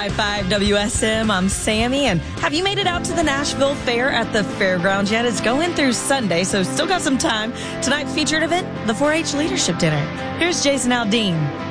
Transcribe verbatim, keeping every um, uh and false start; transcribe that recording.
five five W S M. I'm Sammy, and have you made it out to the Nashville Fair at the fairgrounds yet? It's going through Sunday, so still got some time. Tonight's featured event, the four H Leadership Dinner. Here's Jason Aldean.